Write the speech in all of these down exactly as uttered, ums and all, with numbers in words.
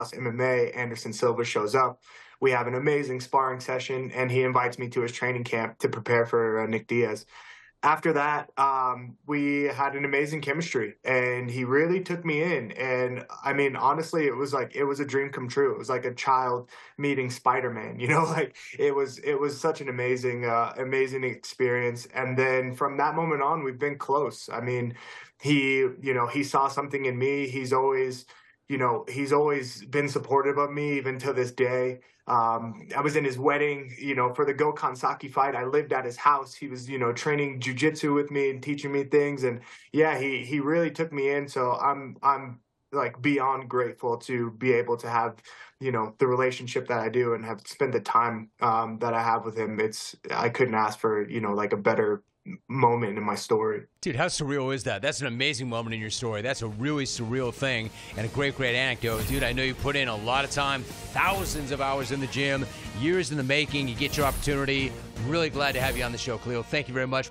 M M A, Anderson Silva shows up. We have an amazing sparring session, and he invites me to his training camp to prepare for uh, Nick Diaz. After that, um, we had an amazing chemistry, and he really took me in. And I mean, honestly, it was like it was a dream come true. It was like a child meeting Spider-Man, you know, like it was it was such an amazing, uh, amazing experience. And then from that moment on, we've been close. I mean, he, you know, he saw something in me. He's always, you know, he's always been supportive of me, even to this day. Um, I was in his wedding, you know, for the Gokhan Saki fight. I lived at his house. He was, you know, training jujitsu with me and teaching me things. And yeah, he he really took me in. So I'm I'm like beyond grateful to be able to have, you know, the relationship that I do and have spent the time um, that I have with him. It's I couldn't ask for, you know, like a better moment in my story. Dude, how surreal is that? That's an amazing moment in your story. That's a really surreal thing and a great, great anecdote. Dude, I know you put in a lot of time, thousands of hours in the gym, years in the making. You get your opportunity. Really glad to have you on the show, Khalil. Thank you very much.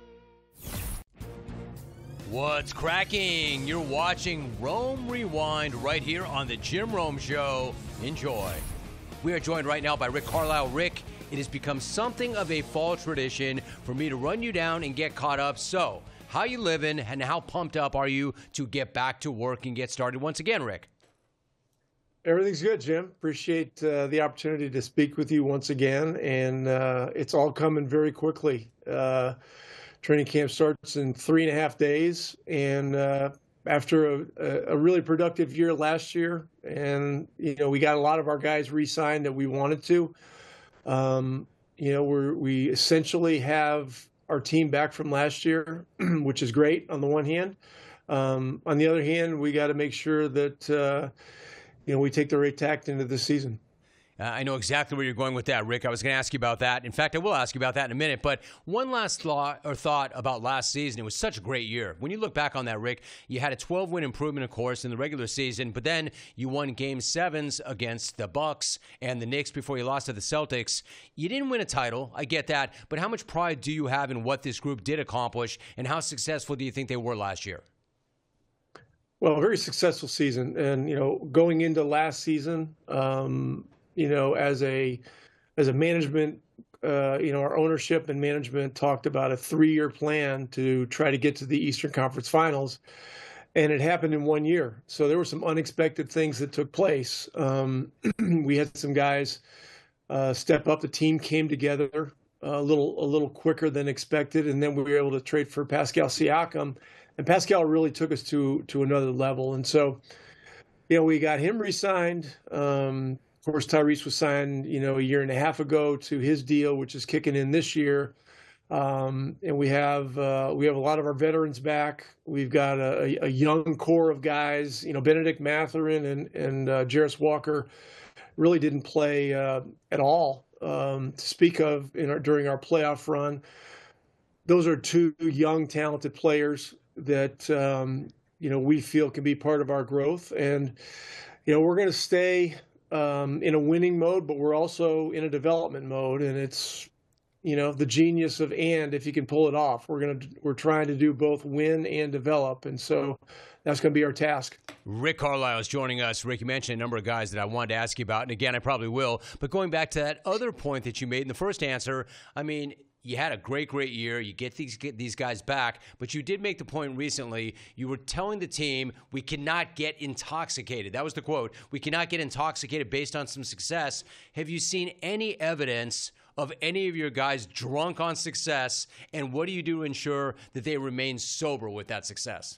What's cracking? You're watching Rome Rewind right here on the Jim Rome Show. Enjoy. We are joined right now by Rick Carlisle. Rick, it has become something of a fall tradition for me to run you down and get caught up. So, how you living and how pumped up are you to get back to work and get started once again, Rick? Everything's good, Jim. Appreciate uh, the opportunity to speak with you once again, and uh, it's all coming very quickly. Uh, training camp starts in three and a half days, and uh, after a, a really productive year last year, and you know we got a lot of our guys re-signed that we wanted to. Um, you know, we're, we essentially have our team back from last year, which is great on the one hand. Um, on the other hand, we got to make sure that, uh, you know, we take the right tact into this season. Uh, I know exactly where you're going with that, Rick. I was going to ask you about that. In fact, I will ask you about that in a minute. But one last thought or thought about last season. It was such a great year. When you look back on that, Rick, you had a twelve-win improvement, of course, in the regular season. But then you won Game Sevens against the Bucks and the Knicks before you lost to the Celtics. You didn't win a title. I get that. But how much pride do you have in what this group did accomplish, and how successful do you think they were last year? Well, a very successful season. And, you know, going into last season, um, you know, as a as a management, uh, you know, our ownership and management talked about a three-year plan to try to get to the Eastern Conference Finals, and it happened in one year. So there were some unexpected things that took place. Um, we had some guys uh, step up. The team came together a little a little quicker than expected, and then we were able to trade for Pascal Siakam, and Pascal really took us to to another level. And so, you know, we got him re-signed. Um, Of course, Tyrese was signed, you know, a year and a half ago to his deal, which is kicking in this year. Um, and we have uh, we have a lot of our veterans back. We've got a, a young core of guys. You know, Benedict Mathurin and and uh, Jarris Walker really didn't play uh, at all um, to speak of in our, during our playoff run. Those are two young, talented players that um, you know we feel can be part of our growth. And you know, we're going to stay Um, in a winning mode, but we're also in a development mode, and it's, you know, the genius of and if you can pull it off. We're gonna we're trying to do both win and develop, and so that's going to be our task. Rick Carlisle is joining us. Rick, you mentioned a number of guys that I wanted to ask you about, and again, I probably will. But going back to that other point that you made in the first answer, I mean, you had a great, great year. You get these get these guys back, but you did make the point recently. You were telling the team, we cannot get intoxicated. That was the quote. We cannot get intoxicated based on some success. Have you seen any evidence of any of your guys drunk on success, and what do you do to ensure that they remain sober with that success?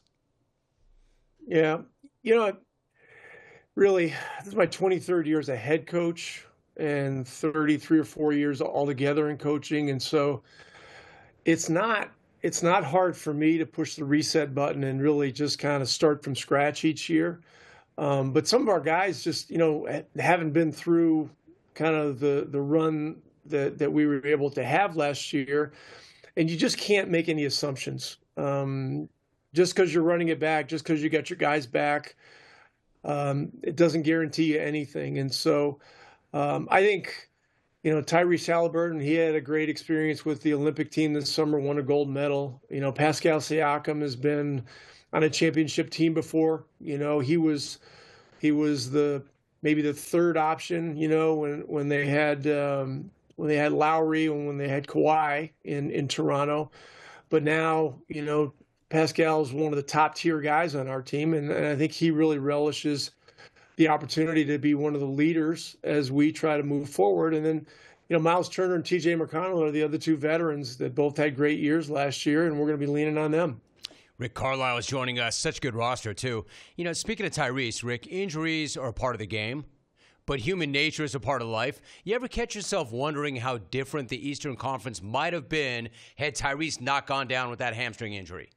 Yeah, you know, really, this is my twenty-third year as a head coach, and thirty-three or four years altogether in coaching. And so it's not, it's not hard for me to push the reset button and really just kind of start from scratch each year. Um, but some of our guys just, you know, haven't been through kind of the, the run that, that we were able to have last year. And you just can't make any assumptions. Um, just because you're running it back, just because you got your guys back, um, it doesn't guarantee you anything. And so, Um, I think, you know, Tyrese Halliburton, he had a great experience with the Olympic team this summer, won a gold medal. You know, Pascal Siakam has been on a championship team before. You know, he was he was the maybe the third option, you know, when, when they had, um, when they had Lowry and when they had Kawhi in, in Toronto. But now, you know, Pascal is one of the top tier guys on our team. And, and I think he really relishes the opportunity to be one of the leaders as we try to move forward. And then, you know, Miles Turner and T J McConnell are the other two veterans that both had great years last year, and we're going to be leaning on them. Rick Carlisle is joining us. Such a good roster, too. You know, speaking of Tyrese, Rick, injuries are a part of the game, but human nature is a part of life. You ever catch yourself wondering how different the Eastern Conference might have been had Tyrese not gone down with that hamstring injury?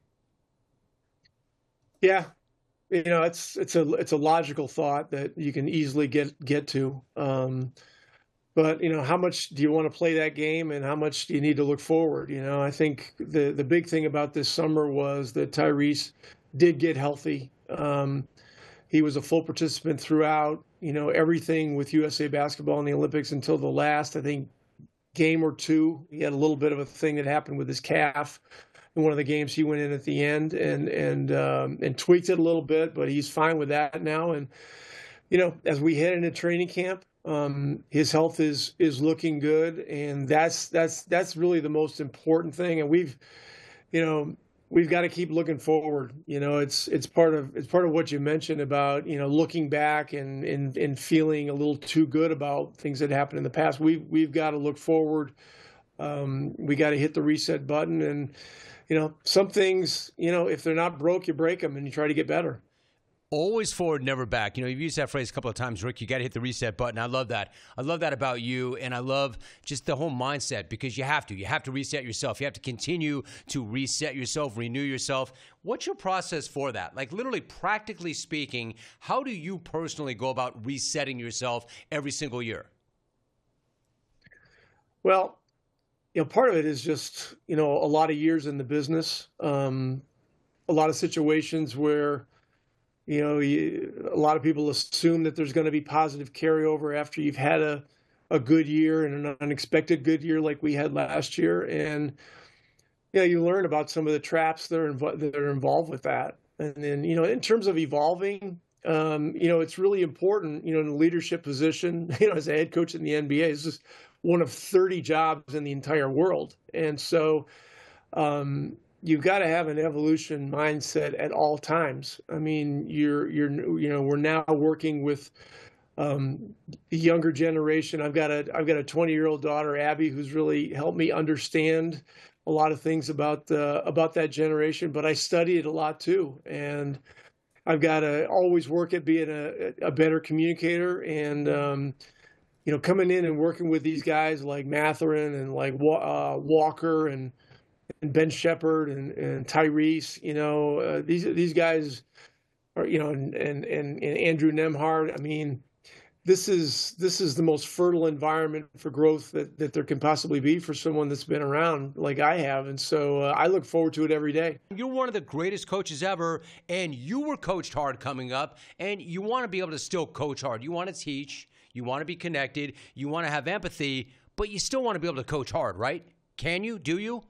Yeah. You know, it's it's a it's a logical thought that you can easily get get to. Um, but, you know, how much do you want to play that game and how much do you need to look forward? You know, I think the, the big thing about this summer was that Tyrese did get healthy. Um, he was a full participant throughout, you know, everything with U S A Basketball in the Olympics until the last, I think, game or two. He had a little bit of a thing that happened with his calf. In one of the games he went in at the end and and um, and tweaked it a little bit, but he's fine with that now. And, you know, as we head into training camp, um, his health is is looking good. And that's that's that's really the most important thing. And we've, you know, we've got to keep looking forward. You know, it's it's part of it's part of what you mentioned about, you know, looking back and and, and feeling a little too good about things that happened in the past. We've, we've got to look forward. Um, we got to hit the reset button. And, you know, some things, you know, if they're not broke, you break them and you try to get better. Always forward, never back. You know, you've used that phrase a couple of times, Rick. You got to hit the reset button. I love that. I love that about you, and I love just the whole mindset because you have to. You have to reset yourself. You have to continue to reset yourself, renew yourself. What's your process for that? Like, literally, practically speaking, how do you personally go about resetting yourself every single year? Well, you know, part of it is just, you know, a lot of years in the business, um, a lot of situations where, you know, you, a lot of people assume that there's going to be positive carryover after you've had a, a good year and an unexpected good year like we had last year. And, you know, you learn about some of the traps that are, inv- that are involved with that. And then, you know, in terms of evolving, um, you know, it's really important, you know, in a leadership position, you know, as a head coach in the N B A, this is one of thirty jobs in the entire world. And so, um, you've got to have an evolution mindset at all times. I mean, you're, you're, you know, we're now working with um, the younger generation. I've got a, I've got a twenty year old daughter, Abby, who's really helped me understand a lot of things about, uh, about that generation, but I study it a lot too. And I've got to always work at being a, a better communicator and, um, you know, coming in and working with these guys like Mathurin and like uh, Walker and, and Ben Shepherd and, and Tyrese, you know, uh, these these guys are, you know, and, and and and Andrew Nembhard. I mean, this is this is the most fertile environment for growth that, that there can possibly be for someone that's been around like I have. And so uh, I look forward to it every day. You're one of the greatest coaches ever, and you were coached hard coming up, and you want to be able to still coach hard. You want to teach. You want to be connected. You want to have empathy, but you still want to be able to coach hard, right? Can you? Do you?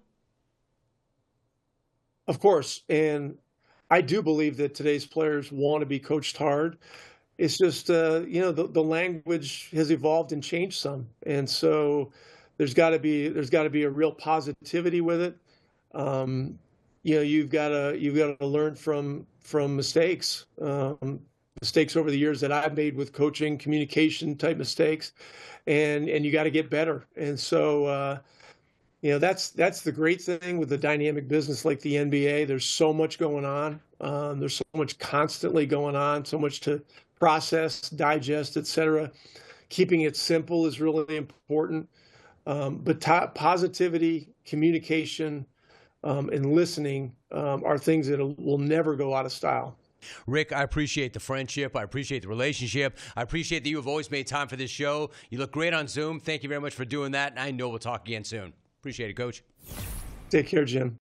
Of course. And I do believe that today's players want to be coached hard. It's just, uh, you know, the, the language has evolved and changed some. And so there's got to be there's got to be a real positivity with it. Um, you know, you've got to you've got to learn from from mistakes. Um, mistakes over the years that I've made with coaching, communication type mistakes, and and you got to get better. And so, uh, you know, that's that's the great thing with the dynamic business like the N B A. There's so much going on. Um, there's so much constantly going on, so much to process, digest, et cetera. Keeping it simple is really important. Um, but t- positivity, communication, um, and listening um, are things that will never go out of style. Rick, I appreciate the friendship. I appreciate the relationship. I appreciate that you have always made time for this show. You look great on Zoom. Thank you very much for doing that. And I know we'll talk again soon. Appreciate it, Coach. Take care, Jim.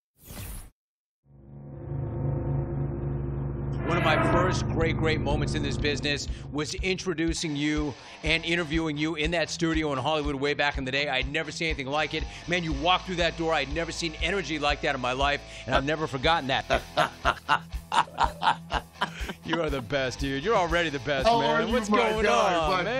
One of my first great, great moments in this business was introducing you and interviewing you in that studio in Hollywood way back in the day. I had never seen anything like it. Man, you walked through that door. I had never seen energy like that in my life, and I've never forgotten that. You are the best, dude. You're already the best, How man. are you, What's my going guy, on, my man?